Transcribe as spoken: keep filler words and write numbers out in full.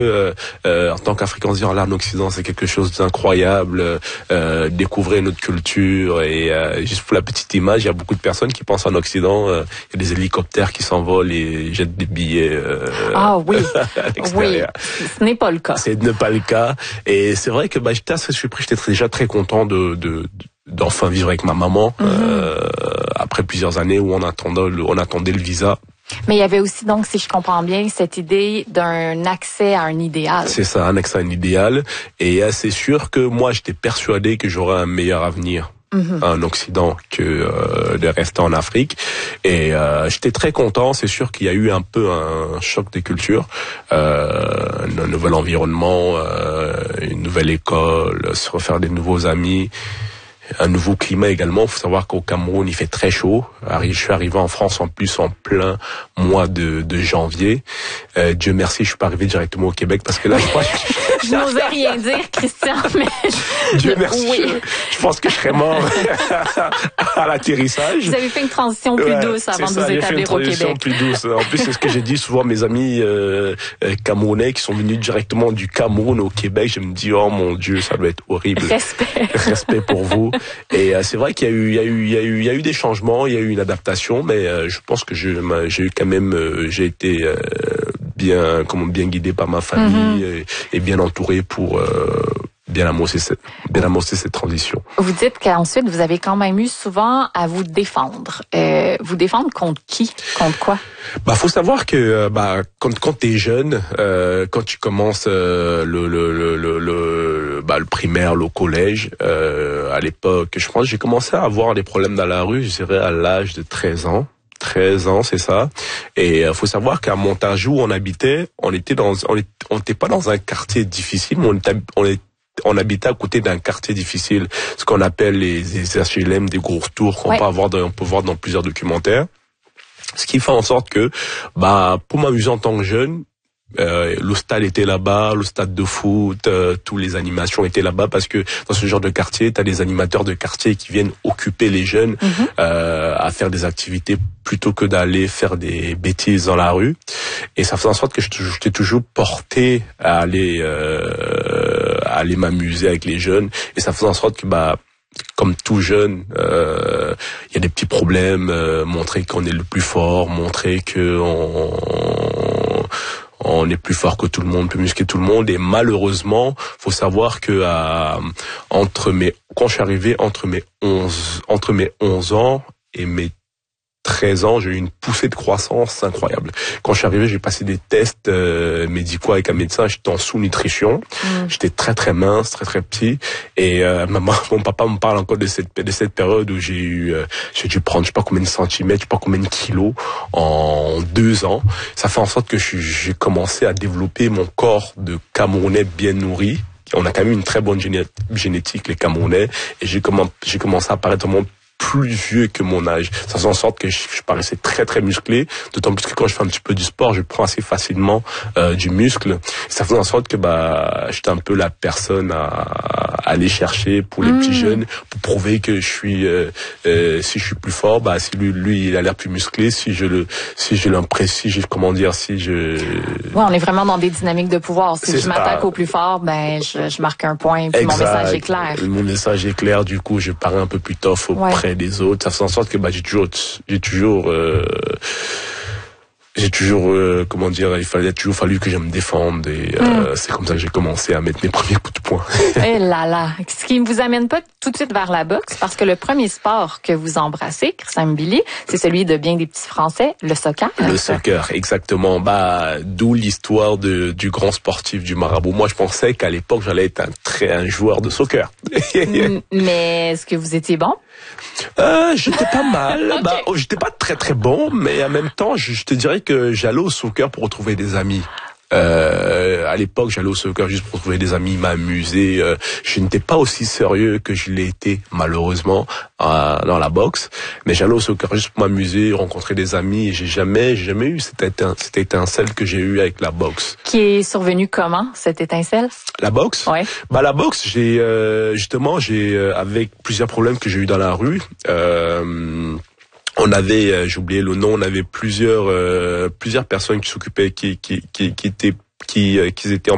Euh, euh, en tant qu'Africain, dire là en Occident, c'est quelque chose d'incroyable. Euh, découvrir notre culture et euh, juste pour la petite image, il y a beaucoup de personnes qui pensent en Occident, euh, il y a des hélicoptères qui s'envolent et jettent des billets. Euh, ah oui, à oui, ce n'est pas le cas. C'est ne pas le cas. Et c'est vrai que bah, j'étais assez surpris, j'étais déjà très content de, de, d'enfin vivre avec ma maman mm-hmm. euh, après plusieurs années où on attendait, le, on attendait le visa. Mais il y avait aussi, donc, si je comprends bien, cette idée d'un accès à un idéal. C'est ça, un accès à un idéal. Et c'est sûr que moi, j'étais persuadé que j'aurais un meilleur avenir mm-hmm. en Occident que euh, de rester en Afrique. Et euh, j'étais très content. C'est sûr qu'il y a eu un peu un choc des cultures, euh, un nouvel environnement, euh, une nouvelle école, se refaire des nouveaux amis. Un nouveau climat également. Il faut savoir qu'au Cameroun, il fait très chaud. Je suis arrivé en France en plus en plein mois de, de janvier. Euh, Dieu merci, je suis pas arrivé directement au Québec parce que là, je crois... je n'osais rien dire, Christian, mais... Dieu merci. Oui. Je, je pense que je serais mort à l'atterrissage. Vous avez fait une transition plus ouais, douce avant de vous établir au Québec. Une transition plus douce. En plus, c'est ce que j'ai dit souvent à mes amis euh, euh, camerounais qui sont venus directement du Cameroun au Québec. Je me dis, oh mon Dieu, ça doit être horrible. Respect. Respect pour vous. Et euh, c'est vrai qu'il y a eu, il y a eu, il y a eu, il y a eu des changements, il y a eu une adaptation, mais euh, je pense que je, j'ai eu quand même, euh, j'ai été euh, bien, comment bien guidé par ma famille mm-hmm. et, et bien entouré pour euh, bien amorcer cette, bien amorcer cette transition. Vous dites qu'ensuite vous avez quand même eu souvent à vous défendre. Euh, vous défendre contre qui, contre quoi? Bah, faut savoir que bah quand quand t'es jeune, euh, quand tu commences euh, le, le le le le bah le primaire, le collège, euh, à l'époque, je pense que j'ai commencé à avoir des problèmes dans la rue, je dirais à l'âge de treize ans. treize ans, c'est ça. Et euh, faut savoir qu'à Montajoux, où on habitait, on était dans on était, on était pas dans un quartier difficile, mais on était on était on habitait à côté d'un quartier difficile, ce qu'on appelle les, les H L M, des gros tours qu'on ouais. peut avoir, dans, on peut voir dans plusieurs documentaires. Ce qui fait en sorte que, bah, pour m'amuser en tant que jeune, euh, le stade était là-bas, le stade de foot, euh, tous les animations étaient là-bas parce que dans ce genre de quartier, t'as des animateurs de quartier qui viennent occuper les jeunes mm-hmm. euh, à faire des activités plutôt que d'aller faire des bêtises dans la rue. Et ça faisait en sorte que j'étais toujours porté à aller, euh, à aller m'amuser avec les jeunes. Et ça faisait en sorte que, bah, comme tout jeune, il euh, y a des petits problèmes, euh, montrer qu'on est le plus fort, montrer que on, on est plus fort que tout le monde, plus musclé que tout le monde. Et malheureusement, faut savoir que à, entre mes, quand je suis arrivé entre mes onze, entre mes onze ans et mes treize ans, j'ai eu une poussée de croissance incroyable. Quand je suis arrivé, j'ai passé des tests euh, médicaux avec un médecin, j'étais en sous-nutrition, mmh. j'étais très très mince, très très petit, et euh, maman, mon papa me parle encore de cette de cette période où j'ai eu, euh, j'ai dû prendre je sais pas combien de centimètres, je sais pas combien de kilos en deux ans. Ça fait en sorte que je, j'ai commencé à développer mon corps de Camerounais bien nourri. On a quand même une très bonne géné- génétique les Camerounais, et j'ai commencé j'ai commencé à paraître vraiment plus vieux que mon âge. Ça fait en sorte que je, je paraissais très très musclé, d'autant plus que quand je fais un petit peu du sport, je prends assez facilement euh, du muscle. Ça faisait en sorte que bah j'étais un peu la personne à, à aller chercher pour les mmh. petits jeunes, pour prouver que je suis euh, euh, si je suis plus fort, bah si lui lui il a l'air plus musclé, si je le si je l'imprécie, si comment dire, si je Ouais, on est vraiment dans des dynamiques de pouvoir. Si C'est je m'attaque ça. au plus fort, ben je, je marque un point, puis exact. Mon message est clair. Mon message est clair, du coup, je parais un peu plus tough auprès ouais. des autres. Ça fait en sorte que bah j'ai toujours j'ai toujours euh, j'ai toujours euh, comment dire il fallait toujours fallu que je me défende et euh, mm. c'est comme ça que j'ai commencé à mettre mes premiers coups de poing. Eh là là, ce qui ne vous amène pas tout de suite vers la boxe parce que le premier sport que vous embrassez, Christian Mbili, c'est celui de bien des petits Français, le soccer. Le soccer, exactement. Bah d'où l'histoire de du grand sportif du marabout. Moi, je pensais qu'à l'époque j'allais être un très un joueur de soccer. Mais est-ce que vous étiez bon? Euh, j'étais pas mal. okay. Bah, j'étais pas très très bon, mais en même temps, je, je te dirais que j'allais au soccer pour retrouver des amis. Euh, à l'époque, j'allais au soccer juste pour trouver des amis, m'amuser. Euh, je n'étais pas aussi sérieux que je l'ai été, malheureusement, euh, dans la boxe. Mais j'allais au soccer juste pour m'amuser, rencontrer des amis. Et j'ai jamais, j'ai jamais eu cette, étein- cette étincelle que j'ai eue avec la boxe. Qui est survenue comment, cette étincelle? La boxe? Ouais. Bah, la boxe, j'ai, euh, justement, j'ai, euh, avec plusieurs problèmes que j'ai eu dans la rue, euh, on avait, euh, j'ai oublié le nom, on avait plusieurs, euh, plusieurs personnes qui s'occupaient, qui, qui, qui, qui étaient, qui, euh, qui étaient en